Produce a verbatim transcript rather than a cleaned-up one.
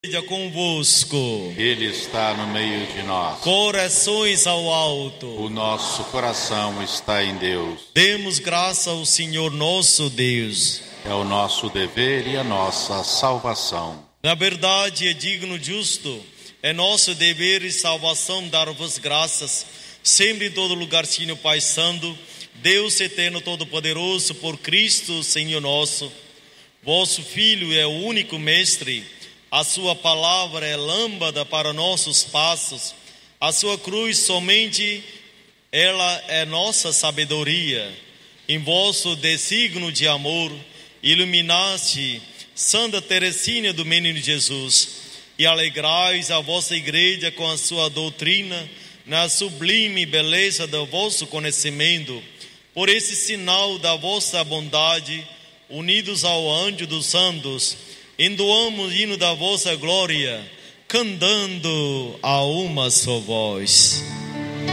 esteja convosco. Ele está no meio de nós. Corações ao alto. O nosso coração está em Deus. Demos graça ao Senhor nosso Deus. É o nosso dever e a nossa salvação. Na verdade, é digno e justo, é nosso dever e salvação dar-vos graças, sempre em todo lugar, Senhor Pai Santo, Deus eterno todo-poderoso, por Cristo, Senhor nosso. Vosso Filho é o único Mestre, a sua palavra é lâmpada para nossos passos, a sua cruz somente, ela é nossa sabedoria. Em vosso desígnio de amor, iluminaste Santa Teresina do Menino Jesus, e alegrais a vossa igreja com a sua doutrina, na sublime beleza do vosso conhecimento. Por esse sinal da vossa bondade, unidos ao anjo dos santos, entoamos o hino da vossa glória, cantando a uma só voz.